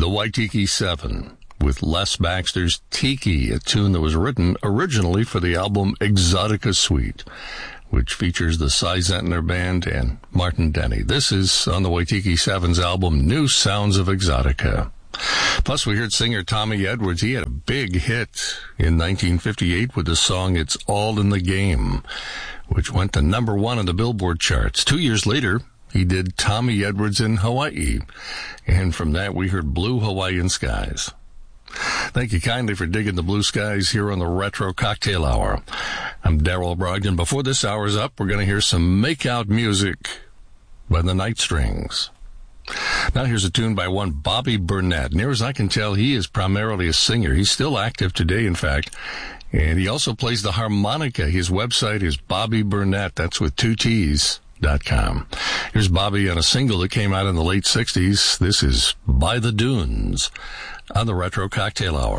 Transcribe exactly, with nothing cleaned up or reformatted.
The Waitiki Seven, with Les Baxter's Tiki, a tune that was written originally for the album Exotica Suite, which features the Cy Zentner Band and Martin Denny. This is on the Waitiki Seven's album, New Sounds of Exotica. Plus, we heard singer Tommy Edwards. He had a big hit in nineteen fifty-eight with the song It's All in the Game, which went to number one on the Billboard charts. Two years later, he did Tommy Edwards in Hawaii, and from that we heard Blue Hawaiian Skies. Thank you kindly for digging the blue skies here on the Retro Cocktail Hour. I'm Darrell Brogdon. Before this hour's up, we're going to hear some make-out music by the Night Strings. Now here's a tune by one Bobby Burnett. Near as I can tell, he is primarily a singer. He's still active today, in fact, and he also plays the harmonica. His website is Bobby Burnett. That's with two T's. Dot com. Here's Bobby on a single that came out in the late sixties. This is By the Dunes on the Retro Cocktail Hour.